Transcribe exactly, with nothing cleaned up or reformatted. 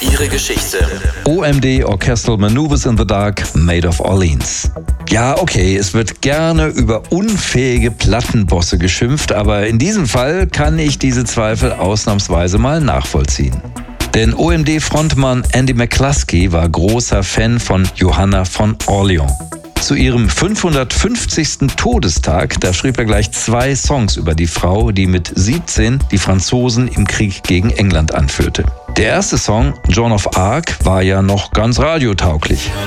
Ihre Geschichte. O M D, Orchestral Maneuvers in the Dark, Maid of Orleans. Ja, okay, es wird gerne über unfähige Plattenbosse geschimpft, aber in diesem Fall kann ich diese Zweifel ausnahmsweise mal nachvollziehen. Denn O M D-Frontmann Andy McCluskey war großer Fan von Johanna von Orleans. Zu ihrem fünfhundertfünfzigsten Todestag, da schrieb er gleich zwei Songs über die Frau, die mit siebzehn die Franzosen im Krieg gegen England anführte. Der erste Song, Joan of Arc, war ja noch ganz radiotauglich.